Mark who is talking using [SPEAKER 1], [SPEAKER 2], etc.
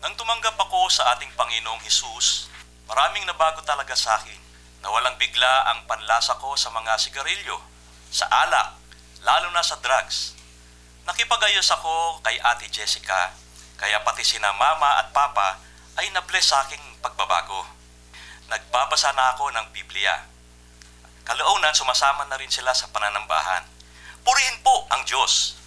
[SPEAKER 1] Nang tumanggap ako sa ating Panginoong Hesus, maraming nabago talaga sa akin. Nawalang bigla ang panlasa ko sa mga sigarilyo, sa alak, lalo na sa drugs. Nakipagayos ako kay Ate Jessica, kaya pati sina Mama at Papa ay nabless sa aking pagbabago. Nagbabasa na ako ng Biblia. Kalaunan sumasama na rin sila sa pananambahan. Purihin po ang Diyos.